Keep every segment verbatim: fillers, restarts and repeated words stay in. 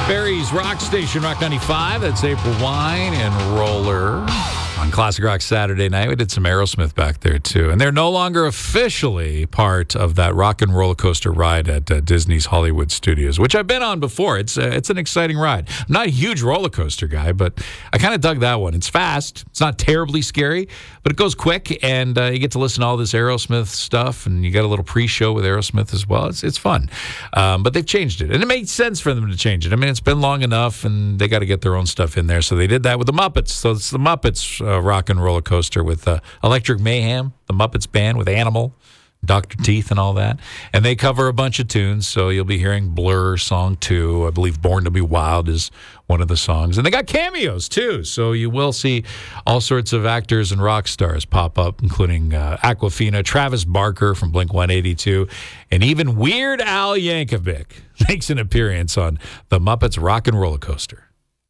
Barry's Rock Station, Rock ninety-five. That's April Wine and Roller. On Classic Rock Saturday night, we did some Aerosmith back there, too. And they're no longer officially part of that rock and roller coaster ride at uh, Disney's Hollywood Studios, which I've been on before. It's uh, it's an exciting ride. I'm not a huge roller coaster guy, but I kind of dug that one. It's fast. It's not terribly scary, but it goes quick, and uh, you get to listen to all this Aerosmith stuff, and you got a little pre-show with Aerosmith as well. It's, it's fun. Um, but they've changed it, and it makes sense for them to change it. I mean, it's been long enough, and they got to get their own stuff in there, so they did that with the Muppets. So it's the Muppets uh, rock and roller coaster with uh, Electric Mayhem, the Muppets band with Animal, Doctor Teeth, and all that. And they cover a bunch of tunes, so you'll be hearing Blur Song two. I believe Born to be Wild is one of the songs. And they got cameos, too, so you will see all sorts of actors and rock stars pop up, including uh, Aquafina, Travis Barker from Blink one eighty-two, and even Weird Al Yankovic makes an appearance on the Muppets Rock and Roller Coaster.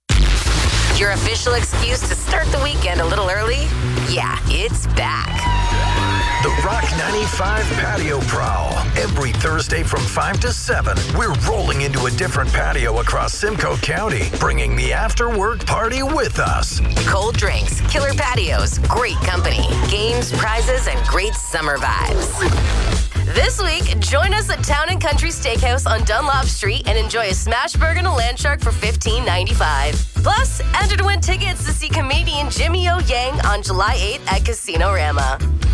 Your official excuse to start the weekend a little early? Yeah, it's back. The Rock ninety-five Patio Prowl. Every Thursday from five to seven, we're rolling into a different patio across Simcoe County, bringing the after-work party with us. Cold drinks, killer patios, great company, games, prizes, and great summer vibes. This week, join us at Town and Country Steakhouse on Dunlop Street and enjoy a smash burger and a land shark for fifteen ninety-five. Plus, enter to win tickets to see comedian Jimmy O Yang on July eighth at Casino Rama.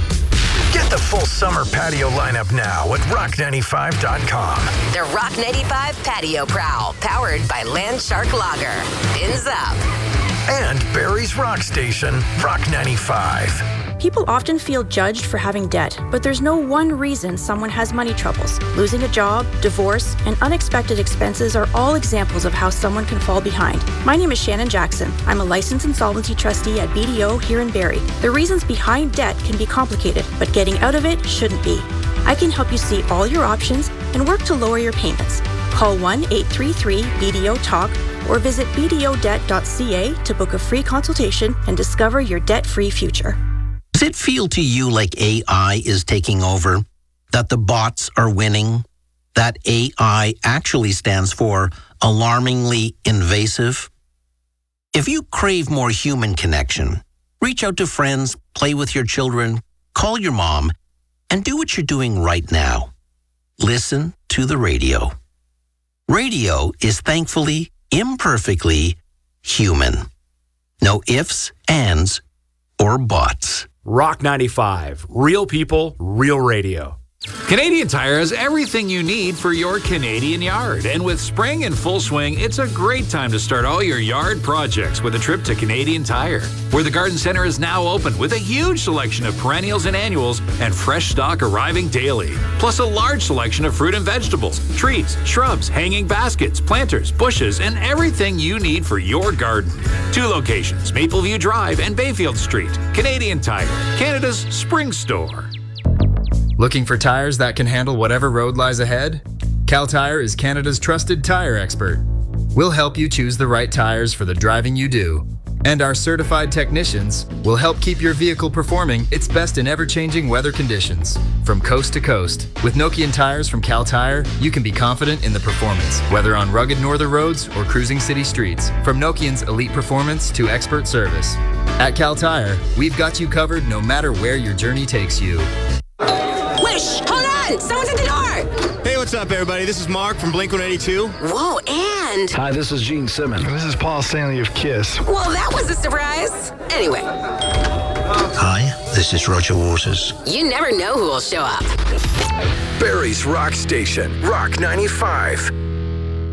Get the full summer patio lineup now at rock ninety-five dot com. The Rock ninety-five Patio Prowl, powered by Land Shark Lager. Fins up. And Barry's Rock Station, Rock ninety-five. People often feel judged for having debt, but there's no one reason someone has money troubles. Losing a job, divorce, and unexpected expenses are all examples of how someone can fall behind. My name is Shannon Jackson. I'm a licensed insolvency trustee at B D O here in Barrie. The reasons behind debt can be complicated, but getting out of it shouldn't be. I can help you see all your options and work to lower your payments. Call one eight three three B D O talk or visit b d o debt dot c a to book a free consultation and discover your debt-free future. Does it feel to you like A I is taking over? That the bots are winning? That A I actually stands for alarmingly invasive? If you crave more human connection, reach out to friends, play with your children, call your mom, and do what you're doing right now. Listen to the radio. Radio is thankfully, imperfectly human. No ifs, ands, or buts. Rock ninety-five. Real people, real radio. Canadian Tire has everything you need for your Canadian yard. And with spring in full swing, it's a great time to start all your yard projects with a trip to Canadian Tire, where the garden center is now open with a huge selection of perennials and annuals and fresh stock arriving daily. Plus a large selection of fruit and vegetables, trees, shrubs, hanging baskets, planters, bushes, and everything you need for your garden. Two locations, Mapleview Drive and Bayfield Street. Canadian Tire, Canada's spring store. Looking for tires that can handle whatever road lies ahead? Cal Tire is Canada's trusted tire expert. We'll help you choose the right tires for the driving you do. And our certified technicians will help keep your vehicle performing its best in ever-changing weather conditions. From coast to coast, with Nokian tires from Cal Tire, you can be confident in the performance, whether on rugged northern roads or cruising city streets. From Nokian's elite performance to expert service. At Cal Tire, we've got you covered no matter where your journey takes you. Wish! Hold on! Someone's at the door! Hey, what's up, everybody? This is Mark from Blink one eighty-two. Whoa, and... Hi, this is Gene Simmons. This is Paul Stanley of Kiss. Well, that was a surprise. Anyway. Hi, this is Roger Waters. You never know who will show up. Barry's Rock Station, Rock ninety-five.